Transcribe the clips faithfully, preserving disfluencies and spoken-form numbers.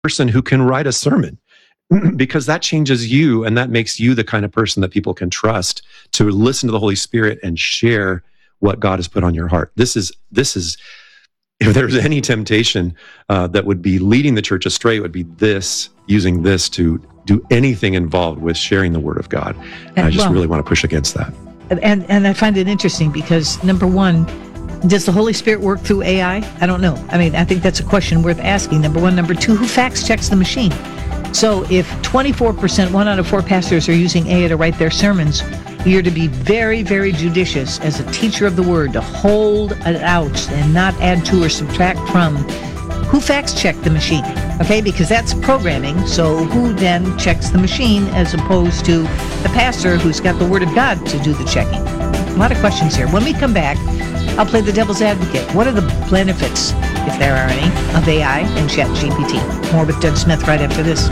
person who can write a sermon, because that changes you and that makes you the kind of person that people can trust to listen to the Holy Spirit and share what God has put on your heart. This is, this is, if there's any temptation uh, that would be leading the church astray, it would be this, using this to do anything involved with sharing the Word of God. And, and I just well, really want to push against that. And and I find it interesting because, number one, does the Holy Spirit work through A I? I don't know. I mean, I think that's a question worth asking, number one. Number two, who fact checks the machine? So if twenty-four percent, one out of four pastors are using A I to write their sermons, you're to be very, very judicious as a teacher of the Word to hold it out and not add to or subtract from. Who fact checked the machine? Okay, because that's programming. So who then checks the machine as opposed to the pastor who's got the Word of God to do the checking? A lot of questions here. When we come back, I'll play the devil's advocate. What are the benefits, if there are any, of A I and ChatGPT? More with Doug Smith right after this.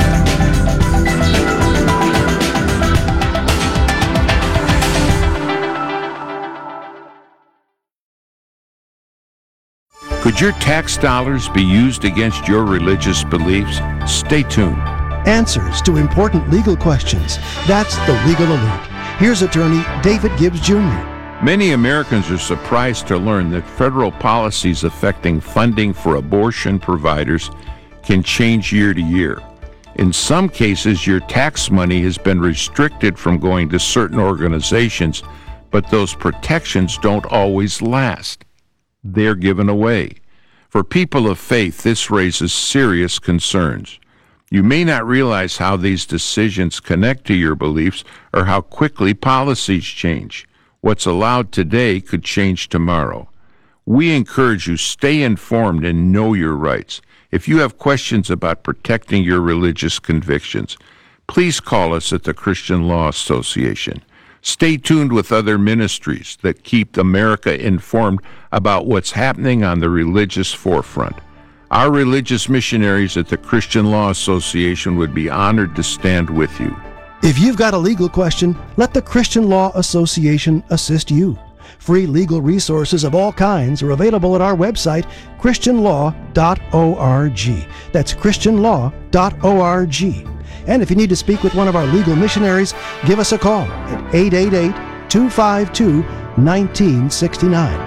Could your tax dollars be used against your religious beliefs? Stay tuned. Answers to important legal questions. That's the Legal Alert. Here's attorney David Gibbs Junior Many Americans are surprised to learn that federal policies affecting funding for abortion providers can change year to year. In some cases, your tax money has been restricted from going to certain organizations, but those protections don't always last. They're given away. For people of faith, this raises serious concerns. You may not realize how these decisions connect to your beliefs or how quickly policies change. What's allowed today could change tomorrow. We encourage you, stay informed and know your rights. If you have questions about protecting your religious convictions, please call us at the Christian Law Association. Stay tuned with other ministries that keep America informed about what's happening on the religious forefront. Our religious missionaries at the Christian Law Association would be honored to stand with you. If you've got a legal question, let the Christian Law Association assist you. Free legal resources of all kinds are available at our website, christian law dot org. That's christian law dot org. And if you need to speak with one of our legal missionaries, give us a call at eight eight eight, two five two, one nine six nine.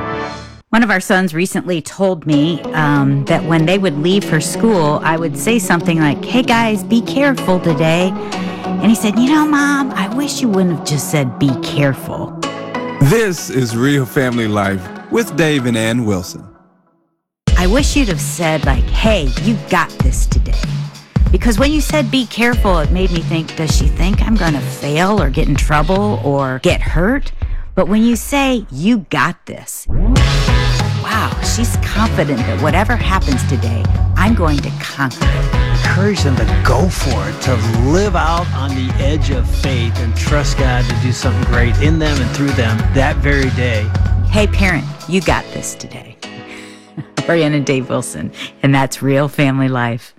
One of our sons recently told me um, that when they would leave for school, I would say something like, "Hey guys, be careful today." And he said, "You know, Mom, I wish you wouldn't have just said be careful." This is Real Family Life with Dave and Ann Wilson. I wish you'd have said, like, "Hey, you got this today." Because when you said be careful, it made me think, does she think I'm going to fail or get in trouble or get hurt? But when you say, you got this, wow, she's confident that whatever happens today, I'm going to conquer it. Encourage them to go for it, to live out on the edge of faith and trust God to do something great in them and through them that very day. Hey, parent, you got this today. Brianna and Dave Wilson, and that's Real Family Life.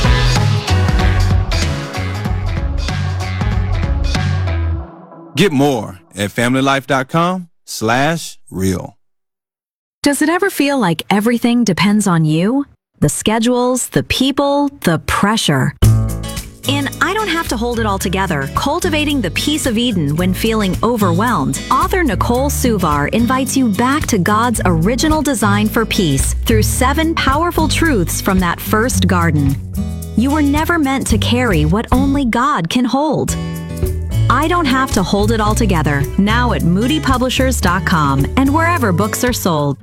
Get more at familylife.com slash real. Does it ever feel like everything depends on you? The schedules, the people, the pressure. In I Don't Have to Hold It All Together, Cultivating the Peace of Eden When Feeling Overwhelmed, author Nicole Suvar invites you back to God's original design for peace through seven powerful truths from that first garden. You were never meant to carry what only God can hold. I Don't Have to Hold It All Together, now at moody publishers dot com and wherever books are sold.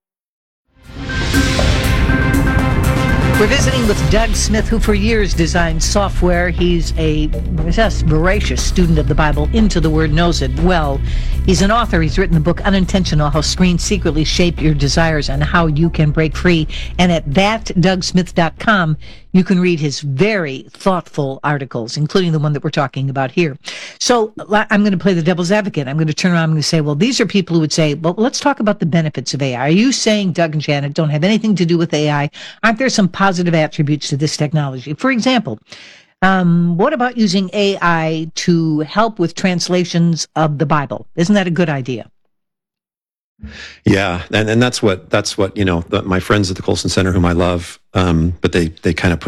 We're visiting with Doug Smith, who for years designed software. He's a yes, voracious student of the Bible, into the Word, knows it well. He's an author. He's written the book Unintentional, How Screens Secretly Shape Your Desires and How You Can Break Free. And at that doug smith dot com, you can read his very thoughtful articles, including the one that we're talking about here. So I'm going to play the devil's advocate. I'm going to turn around and I'm going to say, well, these are people who would say, well, let's talk about the benefits of A I. Are you saying Doug and Janet don't have anything to do with A I? Aren't there some positive attributes to this technology? For example, um, what about using A I to help with translations of the Bible? Isn't that a good idea? Yeah, and and that's what that's what you know. The, my friends at the Colson Center, whom I love, um, but they they kind of